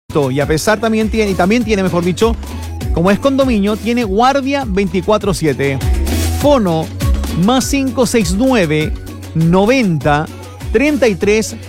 Y a pesar también tiene, mejor dicho, como es condominio, tiene guardia 24/7. Fono +569 90 33